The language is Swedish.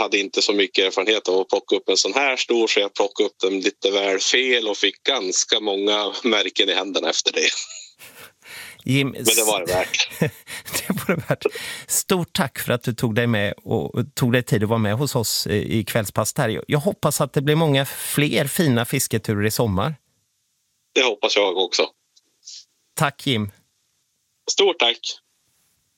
hade inte så mycket erfarenhet av att plocka upp en sån här stor, så jag plockade upp den lite väl fel och fick ganska många märken i händerna efter det. Jim, men det var det värt. Det var det värt. Stort tack för att du tog dig med och tog dig tid att vara med hos oss i kvällspasset här. Jag hoppas att det blir många fler fina fisketurer i sommar. Det hoppas jag också. Tack Jim. Stort tack.